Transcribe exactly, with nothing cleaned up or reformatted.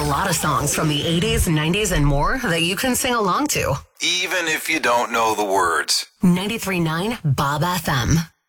lot of songs from the eighties, nineties, and more that you can sing along to. Even if you don't know the words. ninety-three point nine Bob F M.